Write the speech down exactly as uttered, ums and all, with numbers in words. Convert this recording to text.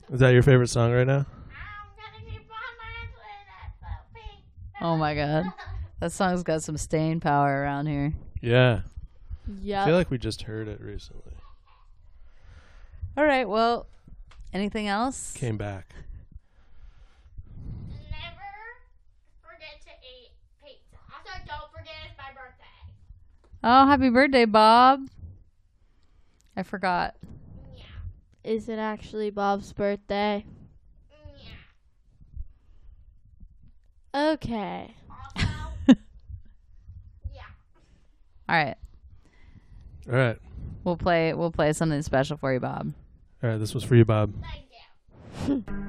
Is that your favorite song right now? Oh my god. That song's got some staying power around here. Yeah. Yeah. I feel like we just heard it recently. All right, well, anything else? Came back. Never forget to eat pizza. Also, don't forget it's my birthday. Oh, happy birthday, Bob. I forgot. Yeah. Is it actually Bob's birthday? Yeah. Okay. Also, yeah. All right. All right. We'll play we'll play something special for you, Bob. All right. This was for you, Bob. Thank you.